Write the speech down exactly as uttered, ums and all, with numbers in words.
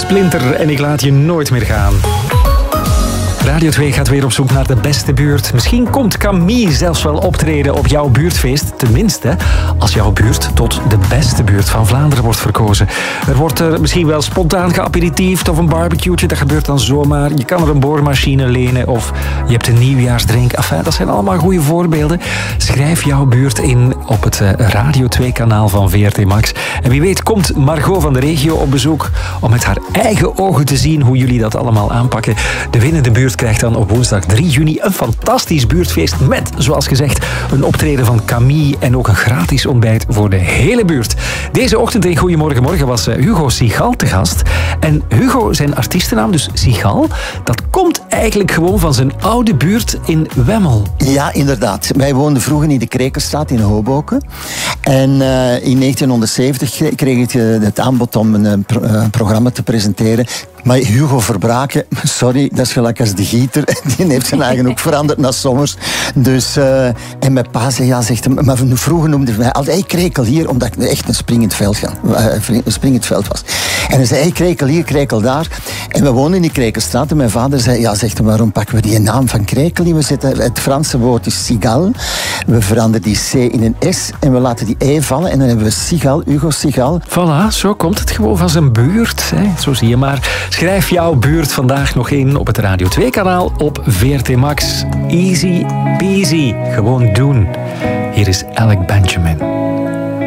Splinter en ik laat je nooit meer gaan. Radio twee gaat weer op zoek naar de beste buurt. Misschien komt Camille zelfs wel optreden op jouw buurtfeest. Tenminste, als jouw buurt tot de beste buurt van Vlaanderen wordt verkozen. Er wordt er misschien wel spontaan geaperitiefd of een barbecue'tje. Dat gebeurt dan zomaar. Je kan er een boormachine lenen of je hebt een nieuwjaarsdrink. Enfin, dat zijn allemaal goede voorbeelden. Schrijf jouw buurt in op het Radio twee kanaal van V R T Max. En wie weet komt Margot van de regio op bezoek om met haar eigen ogen te zien hoe jullie dat allemaal aanpakken. De winnende buurt krijgt dan op woensdag drie juni een fantastisch buurtfeest met, zoals gezegd, een optreden van Camille en ook een gratis ontbijt voor de hele buurt. Deze ochtend in Goedemorgen Morgen was Hugo Sigal te gast. En Hugo, zijn artiestennaam, dus Sigal, dat komt eigenlijk gewoon van zijn oude buurt in Wemmel. Ja, inderdaad. Wij woonden vroeger in de Krekelstraat in Hoboken. En uh, in negentienhonderdzeventig kreeg ik uh, het aanbod om een uh, pro- uh, programma te presenteren. Maar Hugo Verbraken, sorry, dat is gelijk als de gieter. Die heeft zijn eigen ook veranderd naar Sommers. Dus, uh, en mijn pa zei, ja, zegt hem, maar vroeger noemde hij mij altijd, hey, Krekel hier, omdat ik echt een springend veld, ga, uh, een springend veld was. En hij zei, hey, Krekel hier, Krekel daar. En we woonden in die Krekelstraat en mijn vader zei, ja, zegt hem, waarom pakken we die naam van Krekel niet? We zetten, het Franse woord is Sigal. We veranderen die C in een S en we laten die E vallen en dan hebben we Sigal, Hugo Sigal. Voilà, zo komt het gewoon van zijn buurt. Hè. Zo zie je maar. Schrijf jouw buurt vandaag nog in op het Radio twee kanaal op V R T Max. Easy peasy. Gewoon doen. Hier is Alec Benjamin.